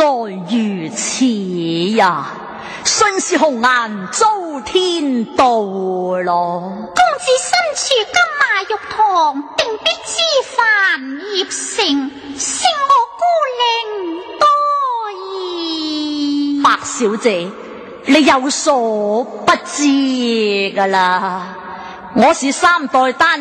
來如此呀，信是紅顏遭天妒咯。 公子身處金馬玉堂，定必知犯業成，恕我孤零多疑。 白小姐，你有所不知噶啦，我是3代單